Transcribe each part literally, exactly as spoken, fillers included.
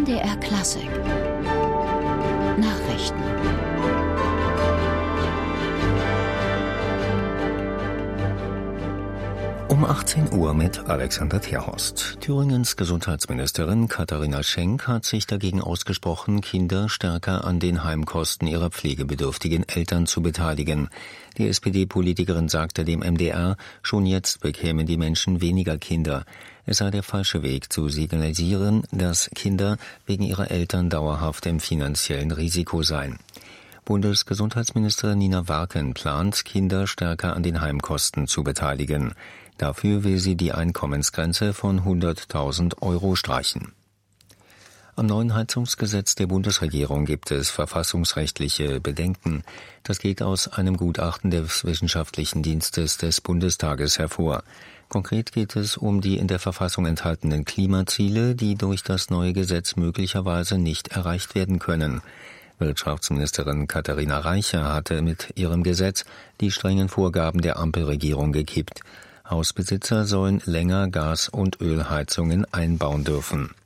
M D R Klassik Nachrichten. Um achtzehn Uhr mit Alexander Terhorst. Thüringens Gesundheitsministerin Katharina Schenk hat sich dagegen ausgesprochen, Kinder stärker an den Heimkosten ihrer pflegebedürftigen Eltern zu beteiligen. Die S P D-Politikerin sagte dem M D R, schon jetzt bekämen die Menschen weniger Kinder. Es sei der falsche Weg zu signalisieren, dass Kinder wegen ihrer Eltern dauerhaft im finanziellen Risiko seien. Bundesgesundheitsministerin Nina Warken plant, Kinder stärker an den Heimkosten zu beteiligen. Dafür will sie die Einkommensgrenze von hunderttausend Euro streichen. Am neuen Heizungsgesetz der Bundesregierung gibt es verfassungsrechtliche Bedenken. Das geht aus einem Gutachten des Wissenschaftlichen Dienstes des Bundestages hervor. Konkret geht es um die in der Verfassung enthaltenen Klimaziele, die durch das neue Gesetz möglicherweise nicht erreicht werden können. Wirtschaftsministerin Katharina Reiche hatte mit ihrem Gesetz die strengen Vorgaben der Ampelregierung gekippt. Hausbesitzer sollen länger Gas- und Ölheizungen einbauen dürfen.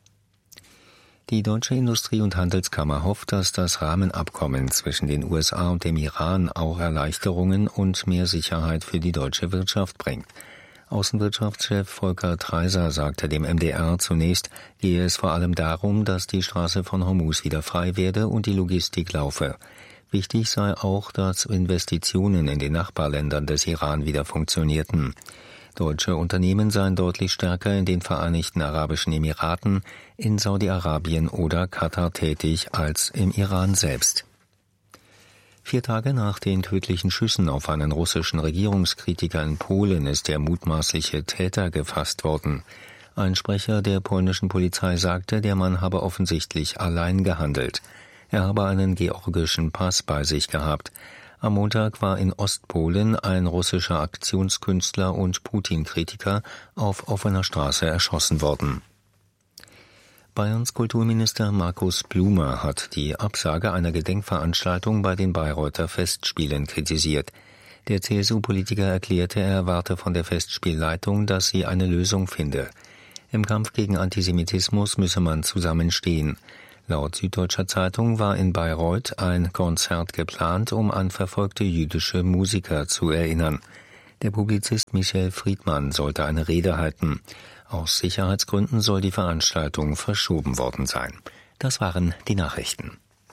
Die Deutsche Industrie- und Handelskammer hofft, dass das Rahmenabkommen zwischen den U S A und dem Iran auch Erleichterungen und mehr Sicherheit für die deutsche Wirtschaft bringt. Außenwirtschaftschef Volker Treiser sagte dem M D R, zunächst gehe es vor allem darum, dass die Straße von Hormuz wieder frei werde und die Logistik laufe. Wichtig sei auch, dass Investitionen in den Nachbarländern des Iran wieder funktionierten. Deutsche Unternehmen seien deutlich stärker in den Vereinigten Arabischen Emiraten, in Saudi-Arabien oder Katar tätig als im Iran selbst. Vier Tage nach den tödlichen Schüssen auf einen russischen Regierungskritiker in Polen ist der mutmaßliche Täter gefasst worden. Ein Sprecher der polnischen Polizei sagte, der Mann habe offensichtlich allein gehandelt. Er habe einen georgischen Pass bei sich gehabt. Am Montag war in Ostpolen ein russischer Aktionskünstler und Putin-Kritiker auf offener Straße erschossen worden. Bayerns Kulturminister Markus Blume hat die Absage einer Gedenkveranstaltung bei den Bayreuther Festspielen kritisiert. Der C S U-Politiker erklärte, er erwarte von der Festspielleitung, dass sie eine Lösung finde. Im Kampf gegen Antisemitismus müsse man zusammenstehen. Laut Süddeutscher Zeitung war in Bayreuth ein Konzert geplant, um an verfolgte jüdische Musiker zu erinnern. Der Publizist Michael Friedmann sollte eine Rede halten. Aus Sicherheitsgründen soll die Veranstaltung verschoben worden sein. Das waren die Nachrichten.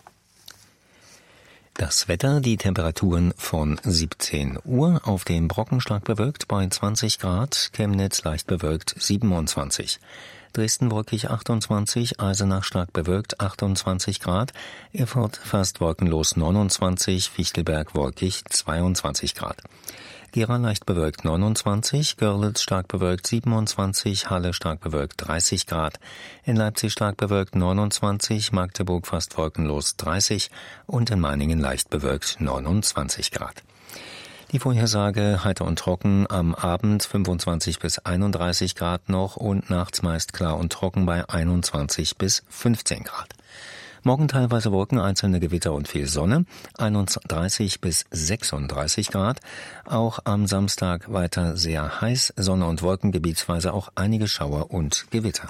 Das Wetter, die Temperaturen von siebzehn Uhr, auf dem Brocken stark bewölkt bei zwanzig Grad, Chemnitz leicht bewölkt siebenundzwanzig. Dresden wolkig achtundzwanzig, Eisenach stark bewölkt achtundzwanzig Grad, Erfurt fast wolkenlos neunundzwanzig, Fichtelberg wolkig zweiundzwanzig Grad. Gera leicht bewölkt neunundzwanzig, Görlitz stark bewölkt siebenundzwanzig, Halle stark bewölkt dreißig Grad, in Leipzig stark bewölkt neunundzwanzig, Magdeburg fast wolkenlos dreißig und in Meiningen leicht bewölkt neunundzwanzig Grad. Die Vorhersage heiter und trocken, am Abend fünfundzwanzig bis einunddreißig Grad noch und nachts meist klar und trocken bei einundzwanzig bis fünfzehn Grad. Morgen teilweise Wolken, einzelne Gewitter und viel Sonne, einunddreißig bis sechsunddreißig Grad. Auch am Samstag weiter sehr heiß, Sonne und Wolken, gebietsweise auch einige Schauer und Gewitter.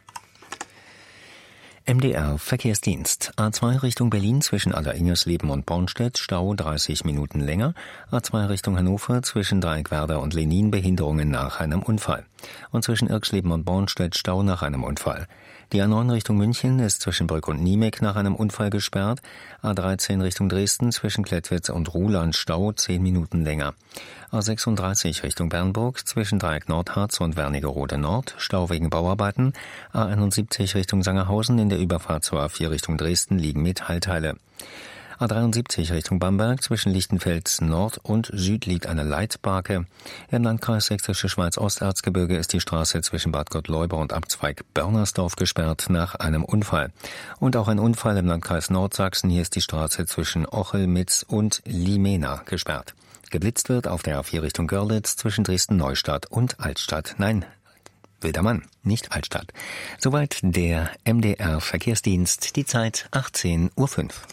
M D R Verkehrsdienst. A zwei Richtung Berlin zwischen Alleringjersleben und Bornstedt, Stau dreißig Minuten länger. A zwei Richtung Hannover zwischen Dreieckwerder und Lenin, Behinderungen nach einem Unfall. Und zwischen Irksleben und Bornstedt Stau nach einem Unfall. Die A neun Richtung München ist zwischen Brück und Niemek nach einem Unfall gesperrt. A dreizehn Richtung Dresden zwischen Klettwitz und Ruhland Stau zehn Minuten länger. A sechsunddreißig Richtung Bernburg zwischen Dreieck Nordharz und Wernigerode Nord Stau wegen Bauarbeiten. A einundsiebzig Richtung Sangerhausen in der Überfahrt zur A vier Richtung Dresden liegen Metallteile. A dreiundsiebzig Richtung Bamberg zwischen Lichtenfels Nord und Süd liegt eine Leitbarke. Im Landkreis Sächsische Schweiz-Osterzgebirge ist die Straße zwischen Bad Gottleuba und Abzweig Börnersdorf gesperrt nach einem Unfall. Und auch ein Unfall im Landkreis Nordsachsen. Hier ist die Straße zwischen Ochelmitz und Limena gesperrt. Geblitzt wird auf der A vier Richtung Görlitz zwischen Dresden-Neustadt und Altstadt. Nein, wilder Mann, nicht Altstadt. Soweit der M D R Verkehrsdienst. Die Zeit achtzehn Uhr fünf.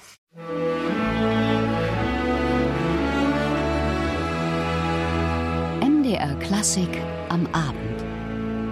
M D R Klassik am Abend.